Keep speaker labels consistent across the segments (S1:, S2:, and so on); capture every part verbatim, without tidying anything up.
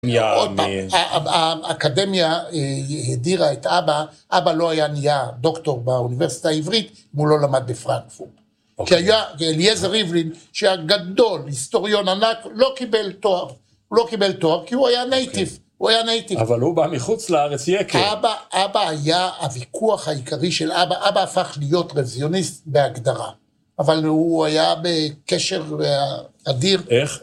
S1: עוד פעם, האקדמיה הדירה את אבא, אבא לא היה נהיה דוקטור באוניברסיטה העברית, אם הוא לא למד בפרנקפורט. כי היה אליעזר ריבלין, שהיה גדול, היסטוריון ענק, לא קיבל תואר. הוא לא קיבל תואר, כי הוא היה נייטיב. הוא היה נייטיב.
S2: אבל הוא בא מחוץ לארץ יקר.
S1: אבא, אבא היה הוויכוח העיקרי של אבא, אבא הפך להיות רוויזיוניסט בהגדרה. אבל הוא היה בקשר אדיר.
S2: איך?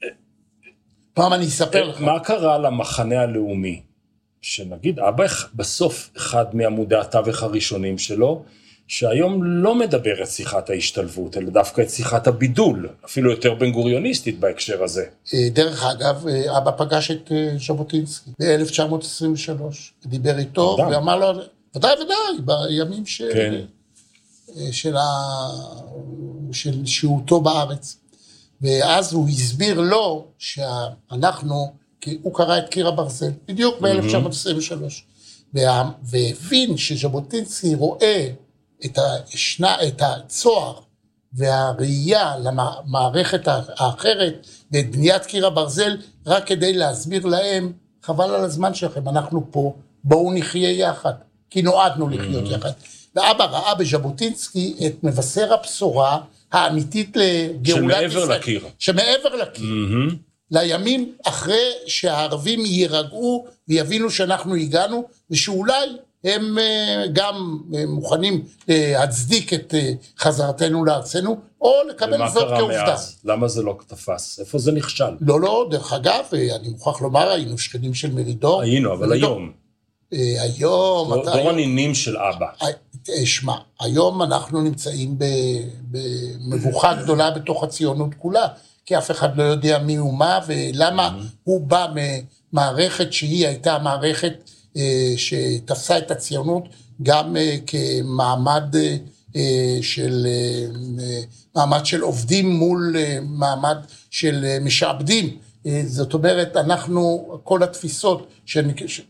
S1: פעם אני אספר לך.
S2: מה קרה למחנה הלאומי? שנגיד, אבא בסוף אחד מעמודי התווך הראשונים שלו, שהיום לא מדבר את שיחת ההשתלבות, אלא דווקא את שיחת הבידול, אפילו יותר בן גוריוניסטית בהקשר הזה.
S1: דרך אגב, אבא פגש את ז'בוטינסקי ב-אלף תשע מאות עשרים ושלוש, דיבר איתו, ואמר לו, ודאי ודאי, בימים של, כן. של, ה... של שהותו בארץ. ואז הוא הסביר לו שאנחנו, כי הוא קרא את קיר הברזל, בדיוק ב-אלף תשע מאות עשרים ושלוש, והבין שז'בוטינסקי רואה את, השנה, את הצוהר והראייה למערכת האחרת ואת בניית קיר הברזל, רק כדי להסביר להם, חבל על הזמן שלכם, אנחנו פה, בואו נחיה יחד, כי נועדנו לחיות יחד. ואבא ראה בז'בוטינסקי את מבשר הבשורה האמיתית לגאולת ישראל.
S2: שמעבר לקיר.
S1: שמעבר לקיר. Mm-hmm. לימים אחרי שהערבים יירגעו ויבינו שאנחנו הגענו, ושאולי הם גם מוכנים להצדיק את חזרתנו לארצנו, או לקבל זאת כעובדה. ומה קרה מאז?
S2: למה זה לא תפס? איפה זה נכשל?
S1: לא, לא, דרך אגב, אני מוכרח לומר, היינו שכנים של מרידור.
S2: היינו, אבל
S1: מרידור.
S2: היום.
S1: היום.
S2: דור, דור הנינים של אבא.
S1: שמע, היום אנחנו נמצאים במבוכה גדולה בתוך הציונות כולה, כי אף אחד לא יודע מי הוא מה, ולמה mm-hmm. הוא בא ממערכת שהיא הייתה מערכת אה, שתפסה את הציונות, גם אה, כמעמד אה, של, אה, מעמד של עובדים מול אה, מעמד של אה, משעבדים. אה, זאת אומרת, אנחנו, כל התפיסות, שאני,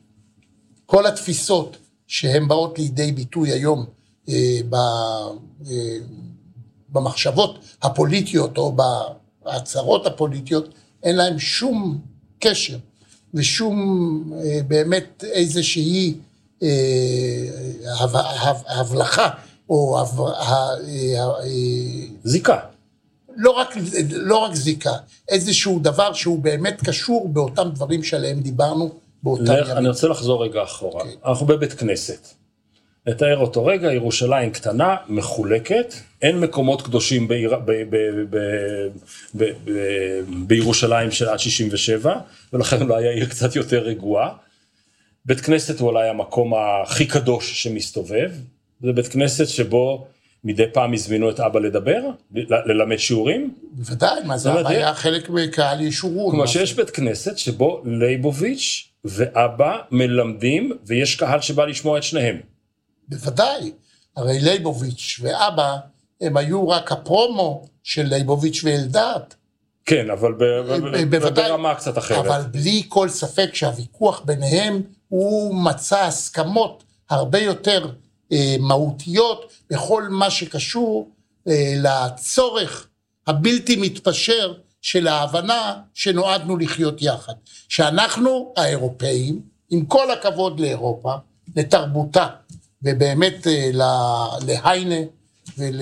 S1: כל התפיסות שהן באות לידי ביטוי היום אה, ב, אה, במחשבות הפוליטיות או בהצהרות הפוליטיות, אין להם שום קשר ושום אה, באמת איזושהי אה, הב, הב, הבלחה או הב, ה, ה,
S2: זיקה.
S1: לא רק, לא רק זיקה, איזשהו דבר שהוא באמת קשור באותם דברים שעליהם דיברנו,
S2: לך, אני רוצה לחזור רגע אחורה. Okay. אנחנו בבית כנסת. נתאר אותו רגע, ירושלים קטנה, מחולקת, אין מקומות קדושים ביר... ב... ב... ב... ב... ב... בירושלים של עד שישים ושבע, ולכן לא היה עיר קצת יותר רגועה. בית כנסת הוא אולי המקום הכי קדוש שמסתובב, זה בית כנסת שבו מדי פעם הזמינו את אבא לדבר, ל... ללמד שיעורים.
S1: בוודאי, מה זה היה חלק מקהל ישורות.
S2: כמו שיש בית כנסת שבו ליבוביץ' ואבא מלמדים, ויש קהל שבא לשמוע את שניהם.
S1: בוודאי, הרי ליבוביץ' ואבא, הם היו רק הפרומו של ליבוביץ' ואלדד.
S2: כן, אבל ברמה קצת אחרת.
S1: אבל בלי כל ספק שהוויכוח ביניהם, הוא מצא הסכמות הרבה יותר אה, מהותיות, בכל מה שקשור אה, לצורך הבלתי מתפשר, של ההבנה שנועדנו לחיות יחד. שאנחנו האירופאים, עם כל הכבוד לאירופה, לתרבותה, ובאמת להיינה ול,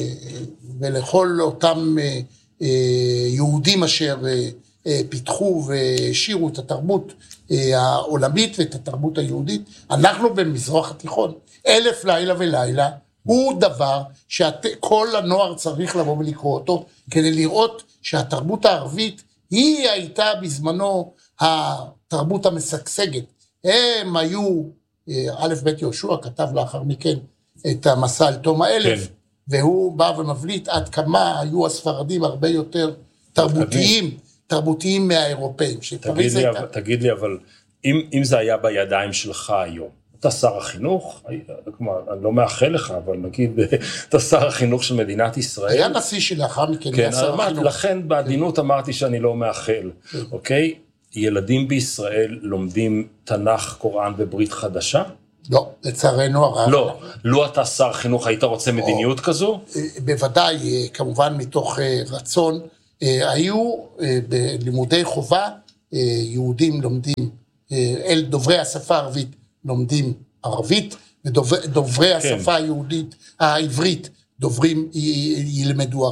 S1: ולכל אותם יהודים אשר פיתחו והשירו את התרבות העולמית ואת התרבות היהודית, אנחנו במזרח התיכון, אלף לילה ולילה, הוא דבר שכל הנוער צריך לבוא ולקרוא אותו, כדי לראות שהתרבות הערבית היא הייתה בזמנו התרבות המשגשגת. הם היו, א' ב' יהושע כתב לאחר מכן את המסע על תום האלף, כן. והוא בא ומבליט עד כמה היו הספרדים הרבה יותר תרבותיים, תרבותיים מהאירופאים.
S2: תגיד לי, הייתה... תגיד לי, אבל אם, אם זה היה בידיים שלך היום, אתה שר החינוך, כלומר, אני לא מאחל לך, אבל נגיד, אתה שר החינוך של מדינת ישראל.
S1: היה נשיא שלאחר מכן,
S2: כן, שר החינוך. לכן בעדינות אמרתי שאני לא מאחל, אוקיי? ילדים בישראל לומדים תנ"ך, קוראן וברית חדשה?
S1: לא, לצערנו הרב.
S2: לא, לא אתה שר חינוך, היית רוצה מדיניות כזו?
S1: בוודאי, כמובן מתוך רצון, היו בלימודי חובה יהודים לומדים, אל דוברי השפה הערבית לומדים ערבית, ודוברי השפה היהודית, העברית, דוברים ילמדו ערבית.